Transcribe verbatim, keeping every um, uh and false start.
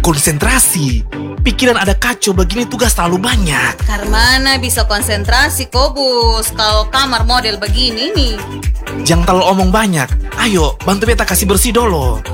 konsentrasi. Pikiran ada kacau begini, tugas terlalu banyak. Karmana bisa konsentrasi kok, Bos, kalau kamar model begini nih. Jangan terlalu omong banyak. Ayo, bantu beta kasih bersih dulu.